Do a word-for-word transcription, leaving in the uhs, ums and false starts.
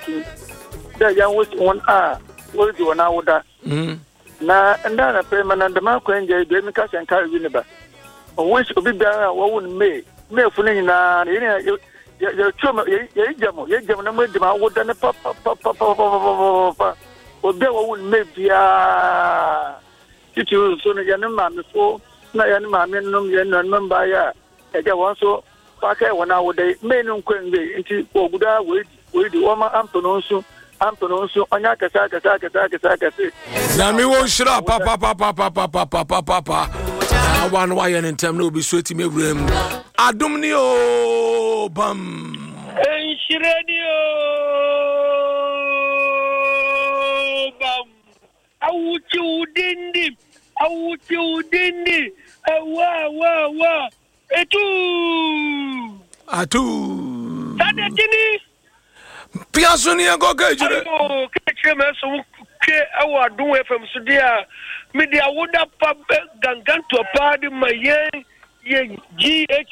that young was one ah, what do you want that? Na and then a payment and the Marco and Jay Demicas and Carry Univer. Which will be there, what wouldn't make me fooling na your chum, your jam, your jam, and with them, I would then papa, papa, papa, or there wouldn't make the you soon again, man, before. Na yani maame nom ye no member ya e ga won so paka wona wo dey menum kwenbe nti oguda we we di wo ma ampono nso ampono nso onya kasa kasa kasa kasa kasa na mi won shira pa pa pa pa pa pa pa pa pa pa awan wa ye ntem na obi so ti mewrem adom ni o bam en shire ni o bam awuchi udindi awuchi udindi wa wa wa etu atu tade tini piaso ni go kejire o keche me so ke awa dun F M so dia media woda pa gangan to pa di maye ye G H